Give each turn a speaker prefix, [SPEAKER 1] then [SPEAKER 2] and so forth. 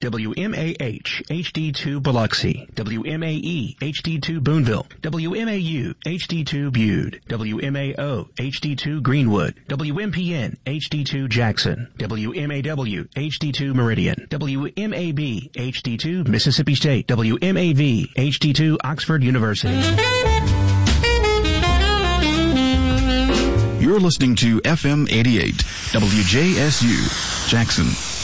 [SPEAKER 1] WMAH HD2 Biloxi, WMAE HD2 Boonville, WMAU HD2 Bude, WMAO HD2 Greenwood, WMPN HD2 Jackson, WMAW HD2 Meridian, WMAB HD2 Mississippi State, WMAV HD2 Oxford University.
[SPEAKER 2] You're listening to FM 88, WJSU, Jackson.